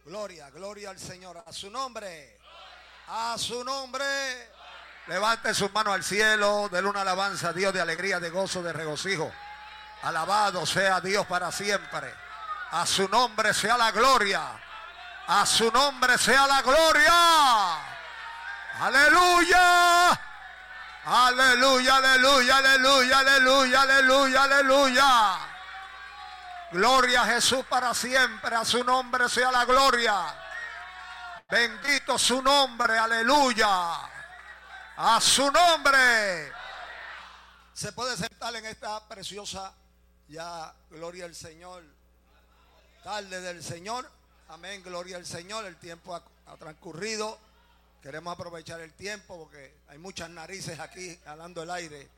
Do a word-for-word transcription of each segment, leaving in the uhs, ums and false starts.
Gloria, gloria al Señor. A su nombre. A su nombre. Levante sus manos al cielo. Dele una alabanza a Dios de alegría, de gozo, de regocijo. Alabado sea Dios para siempre. A su nombre sea la gloria. A su nombre sea la gloria. Aleluya. Aleluya, aleluya, aleluya, aleluya, aleluya, aleluya. Gloria a Jesús para siempre. A su nombre sea la gloria. Bendito su nombre, aleluya. A su nombre. Se puede sentar en esta preciosa, ya, gloria al Señor, tarde del Señor. Amén, gloria al Señor. El tiempo ha, ha transcurrido. Queremos aprovechar el tiempo porque hay muchas narices aquí jalando el aire.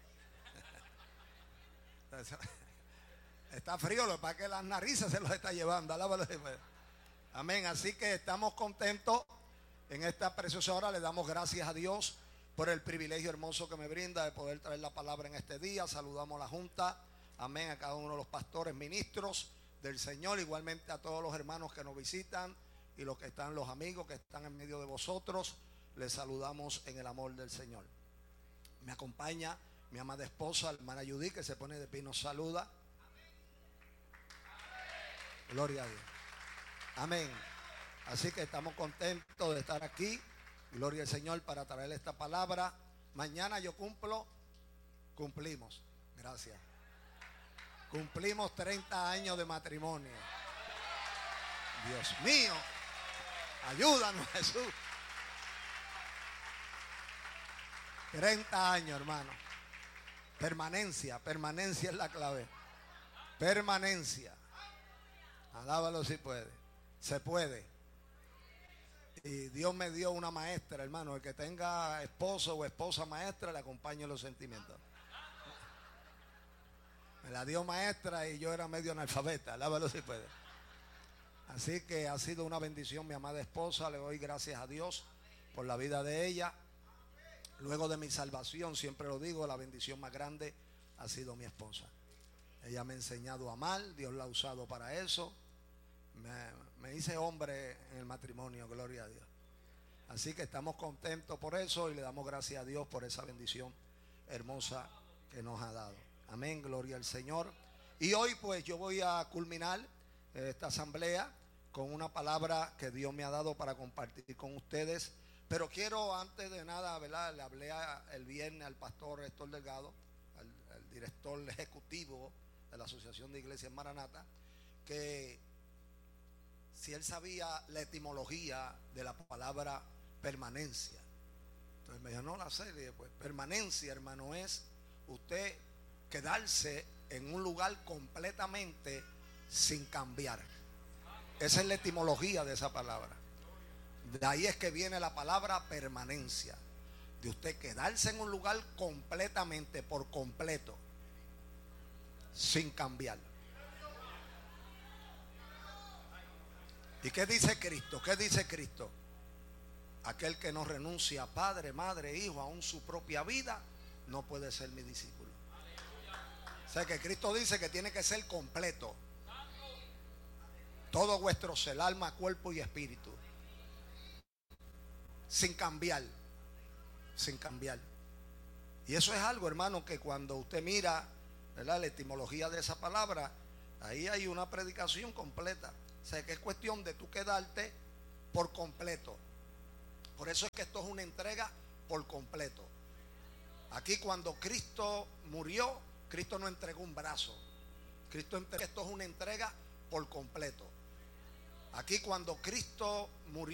Está frío, lo que pasa es que las narices se los está llevando. Alábalo. Amén. Así que estamos contentos en esta preciosa hora. Le damos gracias a Dios por el privilegio hermoso que me brinda de poder traer la palabra en este día. Saludamos a la Junta. Amén. A cada uno de los pastores, ministros del Señor. Igualmente a todos los hermanos que nos visitan y los que están, los amigos que están en medio de vosotros. Les saludamos en el amor del Señor. Me acompaña mi amada esposa, la hermana Judy, que se pone de pie y nos saluda. Gloria a Dios. Amén. Así que estamos contentos de estar aquí. Gloria al Señor para traer esta palabra. Mañana yo cumplo, cumplimos. Gracias. Cumplimos treinta años de matrimonio. Dios mío. Ayúdanos, Jesús. treinta años, hermano. Permanencia, permanencia es la clave. Permanencia. Alábalo si puede. Se puede. Y Dios me dio una maestra, hermano. El que tenga esposo o esposa maestra, le acompaño en los sentimientos. Me la dio maestra y yo era medio analfabeta. Alábalo si puede. Así que ha sido una bendición mi amada esposa. Le doy gracias a Dios por la vida de ella. Luego de mi salvación, siempre lo digo, la bendición más grande ha sido mi esposa. Ella me ha enseñado a amar, Dios la ha usado para eso. Me, me hice hombre en el matrimonio, gloria a Dios. Así que estamos contentos por eso y le damos gracias a Dios por esa bendición hermosa que nos ha dado. Amén, gloria al Señor. Y hoy pues yo voy a culminar esta asamblea con una palabra que Dios me ha dado para compartir con ustedes. Pero quiero antes de nada, ¿verdad? Le hablé a, el viernes al pastor Héctor Delgado, al, al director ejecutivo de la Asociación de Iglesias Maranata, que si él sabía la etimología de la palabra permanencia. Entonces me dijo, no la sé. Le dije, pues permanencia, hermano, es usted quedarse en un lugar completamente sin cambiar. Esa es la etimología de esa palabra. De ahí es que viene la palabra permanencia. De usted quedarse en un lugar completamente, por completo, sin cambiar. ¿Y qué dice Cristo? ¿Qué dice Cristo? Aquel que no renuncia a padre, madre, hijo, aún su propia vida, no puede ser mi discípulo. O sea que Cristo dice que tiene que ser completo. Todo vuestro ser, alma, cuerpo y espíritu. Sin cambiar. Sin cambiar. Y eso es algo, hermano, que cuando usted mira, ¿verdad?, la etimología de esa palabra, ahí hay una predicación completa. O sea que es cuestión de tú quedarte por completo. Por eso es que esto es una entrega por completo. Aquí cuando Cristo murió, Cristo no entregó un brazo. Cristo entregó, esto es una entrega por completo. Aquí cuando Cristo murió,